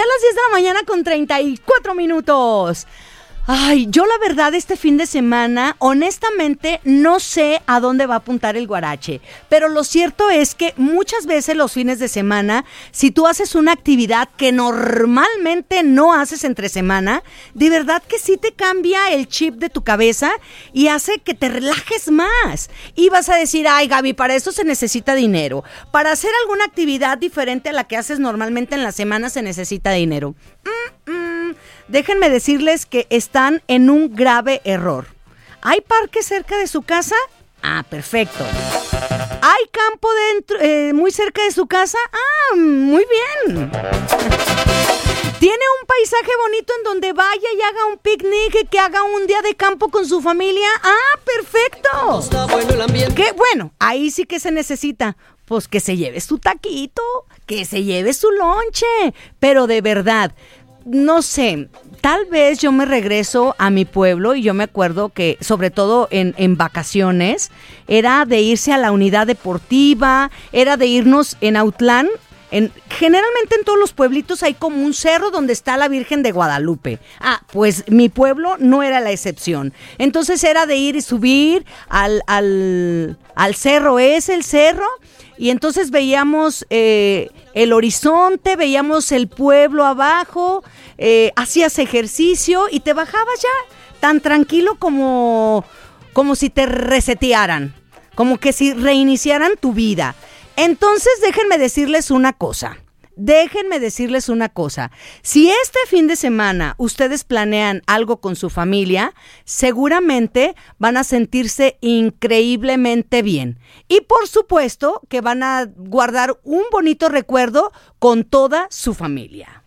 las 10 de la mañana con 34 minutos. Ay, yo la verdad este fin de semana, honestamente, no sé a dónde va a apuntar el guarache, pero lo cierto es que muchas veces los fines de semana, si tú haces una actividad que normalmente no haces entre semana, de verdad que sí te cambia el chip de tu cabeza y hace que te relajes más. Y vas a decir, ay Gaby, para eso se necesita dinero. Para hacer alguna actividad diferente a la que haces normalmente en la semana se necesita dinero. Déjenme decirles que están en un grave error. ¿Hay parque cerca de su casa? Ah, perfecto. ¿Hay campo dentro, muy cerca de su casa? Ah, muy bien. ¿Tiene un paisaje bonito en donde vaya y haga un picnic, que haga un día de campo con su familia? Ah, perfecto. Está bueno el ambiente. Qué bueno, ahí sí que se necesita. Pues que se lleve su taquito, que se lleve su lonche, pero de verdad, no sé, tal vez yo me regreso a mi pueblo y yo me acuerdo que, sobre todo en vacaciones, era de irse a la unidad deportiva, era de irnos en Autlán. Generalmente en todos los pueblitos hay como un cerro donde está la Virgen de Guadalupe. Ah, pues mi pueblo no era la excepción. Entonces era de ir y subir al cerro, el cerro, y entonces veíamos el horizonte, veíamos el pueblo abajo, hacías ejercicio y te bajabas ya tan tranquilo como si te resetearan, como que si reiniciaran tu vida. Entonces déjenme decirles una cosa. Si este fin de semana ustedes planean algo con su familia, seguramente van a sentirse increíblemente bien. Y por supuesto que van a guardar un bonito recuerdo con toda su familia.